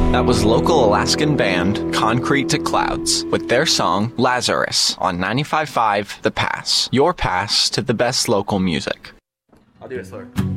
That was local Alaskan band Concrete to Clouds with their song Lazarus on 95.5 The Pass. Your pass to the best local music. I'll do it slower.